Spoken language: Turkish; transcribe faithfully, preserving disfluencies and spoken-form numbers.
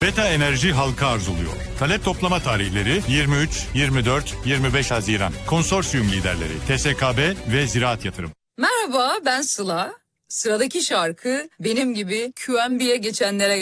Beta Enerji halka arzuluyor. Talep toplama tarihleri yirmi üç, yirmi dört, yirmi beş Haziran. Konsorsiyum liderleri T S K B ve Ziraat Yatırım. Merhaba, ben Sıla. Sıradaki şarkı benim gibi Q M B'ye geçenlere